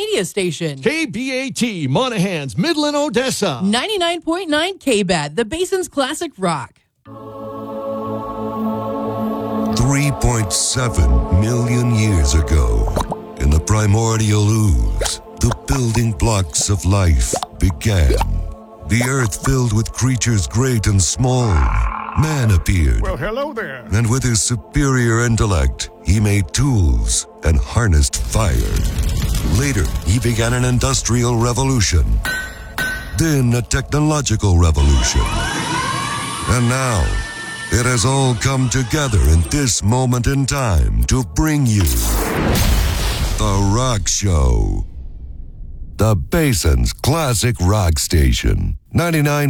media station. KBAT, Monahans, Midland, Odessa. 99.9 KBAT, the Basin's classic rock. 3.7 million years ago, in the primordial ooze, the building blocks of life began. The earth filled with creatures great and small. Man appeared. Well, hello there. And with his superior intellect, he made tools and harnessed fire. Later, he began an industrial revolution. Then a technological revolution. And now, it has all come together in this moment in time to bring you The Rock Show. The Basin's classic rock station, 99.